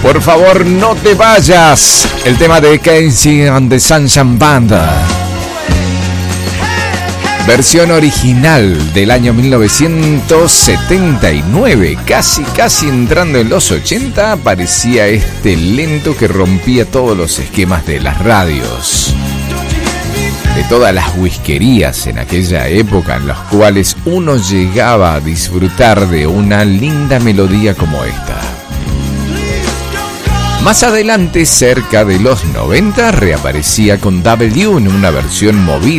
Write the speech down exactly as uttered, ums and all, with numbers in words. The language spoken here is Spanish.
Por favor, no te vayas. El tema de Casey and the Sunshine Band. Versión original del año mil novecientos setenta y nueve. Casi, casi entrando en los ochenta, aparecía este lento que rompía todos los esquemas de las radios. De todas las whiskerías en aquella época en las cuales uno llegaba a disfrutar de una linda melodía como esta. Más adelante, cerca de los noventa, reaparecía con W en una versión movida